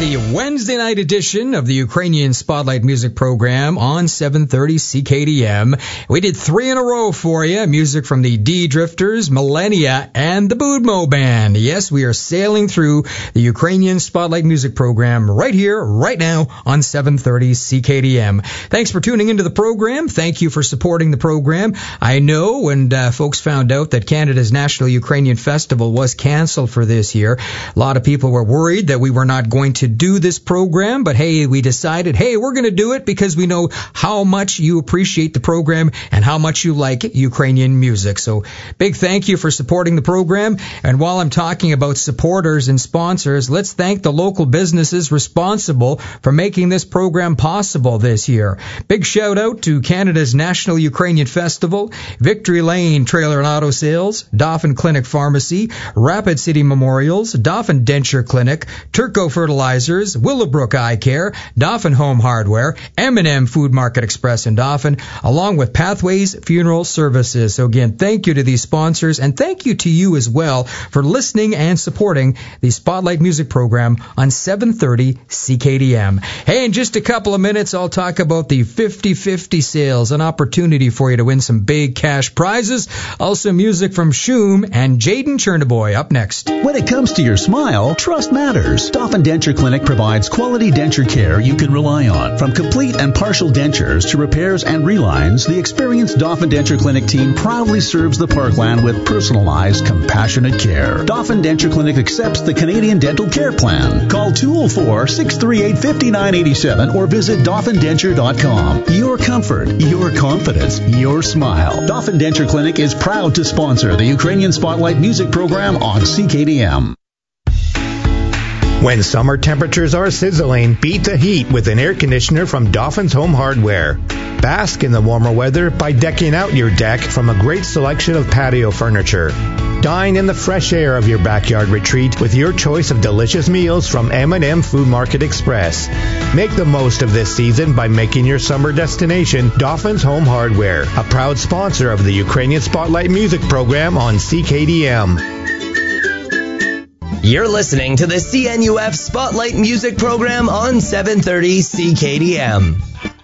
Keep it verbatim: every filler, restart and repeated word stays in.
the Wednesday night edition of the Ukrainian Spotlight Music Program on seven thirty C K D M. We did three in a row for you. Music from the D Drifters, Millennia, and the Budmo Band. Yes, we are sailing through the Ukrainian Spotlight Music Program right here, right now on seven thirty C K D M. Thanks for tuning into the program. Thank you for supporting the program. I know when uh, folks found out that Canada's National Ukrainian Festival was canceled for this year, a lot of people were worried that we were not going to do this program, but hey, we decided, hey, we're going to do it because we know how much you appreciate the program and how much you like Ukrainian music. So big thank you for supporting the program. And while I'm talking about supporters and sponsors, let's thank the local businesses responsible for making this program possible this year. Big shout out to Canada's National Ukrainian Festival, Victory Lane Trailer and Auto Sales, Dauphin Clinic Pharmacy, Rapid City Memorials, Dauphin Denture Clinic, Turco Fertilizers, Willowbrook Eye Care, Dauphin Home Hardware, M and M Food Market Express in Dauphin, along with Pathways Funeral Services. So again, thank you to these sponsors, and thank you to you as well for listening and supporting the Spotlight Music Program on seven thirty C K D M. Hey, in just a couple of minutes, I'll talk about the fifty fifty sales, an opportunity for you to win some big cash prizes. Also music from Shoom and Jaden Chernaboy up next. When it comes to your smile, trust matters. Dauphin Denture Clinic provides quality denture care you can rely on. From complete and partial dentures to repairs and relines, the experienced Dauphin Denture Clinic team proudly serves the Parkland with personalized, compassionate care. Dauphin Denture Clinic accepts the Canadian Dental Care Plan. Call two oh four, six three eight, five nine eight seven or visit dauphin denture dot com. Your comfort, your confidence, your smile. Dauphin Denture Clinic is proud to sponsor the Ukrainian Spotlight Music Program on C K D M. When summer temperatures are sizzling, beat the heat with an air conditioner from Dauphin's Home Hardware. Bask in the warmer weather by decking out your deck from a great selection of patio furniture. Dine in the fresh air of your backyard retreat with your choice of delicious meals from M and M Food Market Express. Make the most of this season by making your summer destination Dauphin's Home Hardware, a proud sponsor of the Ukrainian Spotlight Music Program on C K D M. You're listening to the C N U F Spotlight Music Program on seven thirty C K D M.